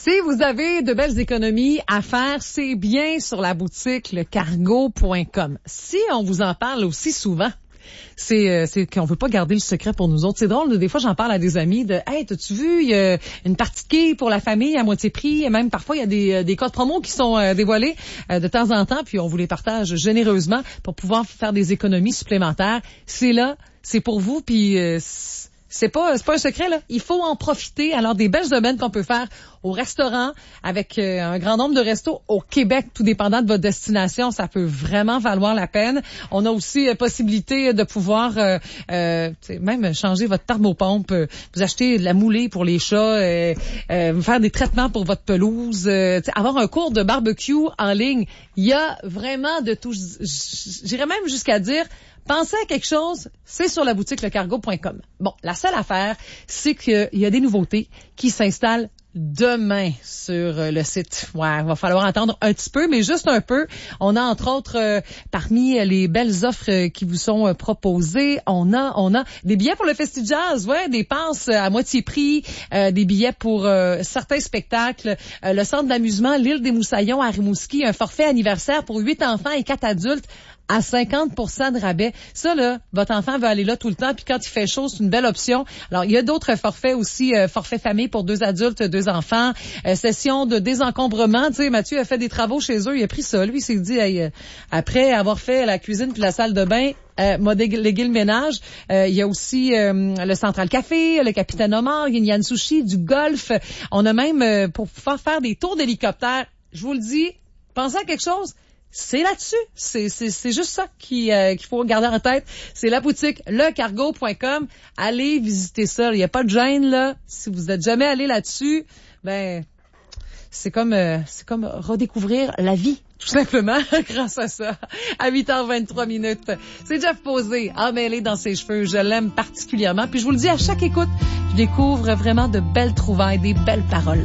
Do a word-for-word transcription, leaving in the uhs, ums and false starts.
Si vous avez de belles économies à faire, c'est bien sur la boutique le cargo point com. Si on vous en parle aussi souvent, c'est euh, c'est qu'on veut pas garder le secret pour nous autres. C'est drôle, des fois j'en parle à des amis de hey, t'as-tu vu, il y a une partie de quai pour la famille à moitié prix, et même parfois il y a des des codes promo qui sont euh, dévoilés euh, de temps en temps, puis on vous les partage généreusement pour pouvoir faire des économies supplémentaires. C'est là, c'est pour vous, puis euh, c'est pas c'est pas un secret là, il faut en profiter. Alors des belles semaines qu'on peut faire au restaurant avec euh, un grand nombre de restos au Québec, tout dépendant de votre destination, ça peut vraiment valoir la peine. On a aussi euh, possibilité de pouvoir euh, euh, même changer votre thermopompe, euh, vous acheter de la moulée pour les chats, euh, euh, faire des traitements pour votre pelouse, euh, avoir un cours de barbecue en ligne. Il y a vraiment de tout. J'irais même jusqu'à dire pensez à quelque chose, c'est sur la boutique le cargo point com. Bon, la seule affaire, c'est qu'il y a des nouveautés qui s'installent demain sur le site. Ouais, il va falloir attendre un petit peu, mais juste un peu. On a entre autres euh, parmi les belles offres qui vous sont euh, proposées, on a on a des billets pour le Festi Jazz, ouais, des passes à moitié prix, euh, des billets pour euh, certains spectacles, euh, le centre d'amusement l'Île des Moussaillons à Rimouski, un forfait anniversaire pour huit enfants et quatre adultes à cinquante pour cent de rabais. Ça, là, votre enfant veut aller là tout le temps, puis quand il fait chaud, c'est une belle option. Alors, il y a d'autres forfaits aussi, euh, forfait famille pour deux adultes, deux enfants, euh, session de désencombrement. Tu sais, Mathieu a fait des travaux chez eux, il a pris ça. Lui, il s'est dit, hey, euh, après avoir fait la cuisine puis la salle de bain, Euh, m'a délégué le ménage. Euh, il y a aussi euh, le Central Café, le Capitaine Omar, Yin Yan Sushi, du golf. On a même, euh, pour pouvoir faire des tours d'hélicoptère, je vous le dis, pensez à quelque chose, c'est là-dessus. C'est, c'est, c'est juste ça qui, euh, qu'il faut garder en tête. C'est la boutique le cargo point com. Allez visiter ça. Il n'y a pas de gêne, là. Si vous n'êtes jamais allé là-dessus, ben, c'est comme, euh, c'est comme redécouvrir la vie. Tout simplement, grâce à ça. À huit heures vingt-trois minutes. C'est Jeff Posé, emmêlé dans ses cheveux. Je l'aime particulièrement. Puis je vous le dis, à chaque écoute, je découvre vraiment de belles trouvailles, des belles paroles.